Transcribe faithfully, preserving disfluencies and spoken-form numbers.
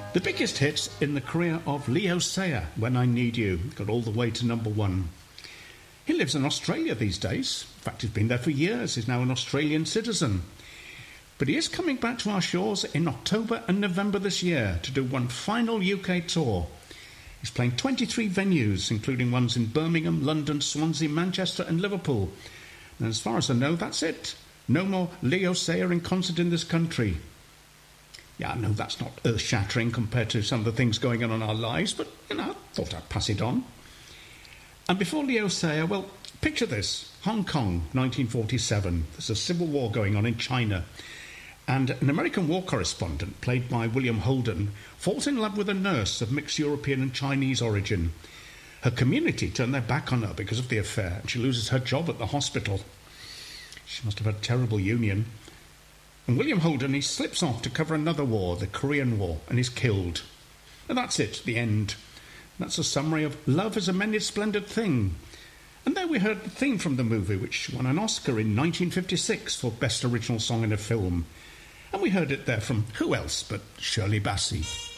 The biggest hits in the career of Leo Sayer, When I Need You, got all the way to number one. He lives in Australia these days. In fact, he's been there for years. He's now an Australian citizen. But he is coming back to our shores in October and November this year to do one final U K tour. He's playing twenty-three venues, including ones in Birmingham, London, Swansea, Manchester and Liverpool. And as far as I know, that's it. No more Leo Sayer in concert in this country. Yeah, I know that's not earth-shattering compared to some of the things going on in our lives, but, you know, I thought I'd pass it on. And before Leo Sayer, well, picture this. Hong Kong, nineteen forty-seven. There's a civil war going on in China. And an American war correspondent, played by William Holden, falls in love with a nurse of mixed European and Chinese origin. Her community turn their back on her because of the affair, and she loses her job at the hospital. She must have had a terrible union. And William Holden, he slips off to cover another war, the Korean War, and is killed. And that's it, the end. That's a summary of Love is a Many Splendid Thing. And there we heard the theme from the movie, which won an Oscar in nineteen fifty-six for Best Original Song in a Film. And we heard it there from who else but Shirley Bassey.